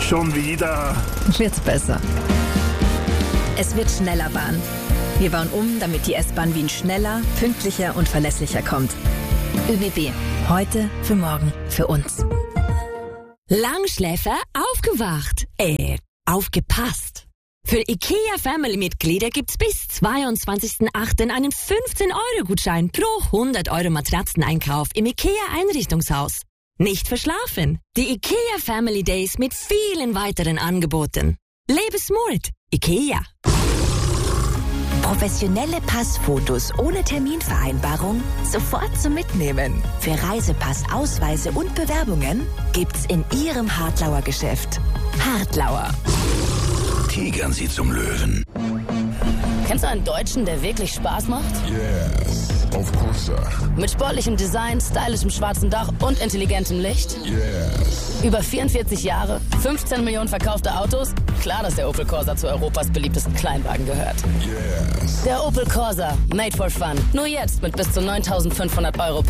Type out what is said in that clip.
Schon wieder. Wird's besser. Es wird schneller Bahn. Wir bauen um, damit die S-Bahn Wien schneller, pünktlicher und verlässlicher kommt. ÖBB. Heute, für morgen, für uns. Langschläfer aufgewacht. Aufgepasst. Für IKEA-Family-Mitglieder gibt's bis 22.08. einen 15-Euro-Gutschein pro 100 Euro Matratzeneinkauf im IKEA-Einrichtungshaus. Nicht verschlafen. Die IKEA Family Days mit vielen weiteren Angeboten. Lebe smart. IKEA. Professionelle Passfotos ohne Terminvereinbarung sofort zum Mitnehmen. Für Reisepass, Ausweise und Bewerbungen gibt's in Ihrem Hartlauer Geschäft. Hartlauer. Tigern Sie zum Löwen. Kennst du einen Deutschen, der wirklich Spaß macht? Yes, of course, sir. Mit sportlichem Design, stylischem schwarzen Dach und intelligentem Licht? Yes. Über 44 Jahre, 15 Millionen verkaufte Autos? Klar, dass der Opel Corsa zu Europas beliebtesten Kleinwagen gehört. Yes. Der Opel Corsa, made for fun. Nur jetzt mit bis zu 9.500 Euro